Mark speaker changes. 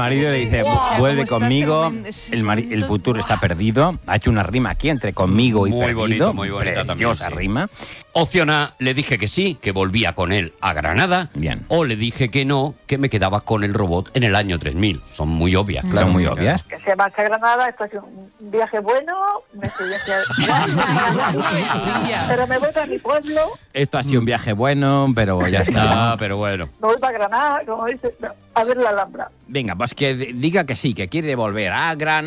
Speaker 1: marido le dice, vuelve conmigo, el futuro está perdido. Ha hecho una rima aquí entre conmigo y
Speaker 2: muy
Speaker 1: perdido.
Speaker 2: bonito, muy bonita
Speaker 1: Preciosa
Speaker 2: también, sí.
Speaker 1: rima.
Speaker 2: Opción A, le dije que sí, que volvía con él a Granada.
Speaker 1: Bien.
Speaker 2: O le dije que no, que me quedaba con el robot en el año 3000. Son muy obvias, claro.
Speaker 1: Son muy obvias.
Speaker 3: Que se marcha a Granada, esto ha sido un viaje bueno, una experiencia. Pero me voy a mi pueblo,
Speaker 1: Esto ha sido un viaje bueno, pero ya está.
Speaker 2: Ah, pero bueno.
Speaker 3: me voy para Granada, como dice, a ver la Alhambra.
Speaker 1: Venga, pues que diga que sí, que quiere volver a Granada.